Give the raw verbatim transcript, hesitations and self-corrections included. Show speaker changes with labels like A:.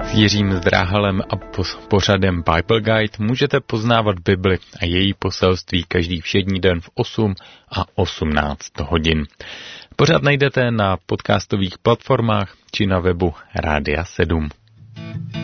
A: S Jiřím Zdráhalem a pořadem Bible Guide můžete poznávat Bibli a její poselství každý všední den v osm a osmnáct hodin. Pořad najdete na podcastových platformách či na webu Rádia sedm.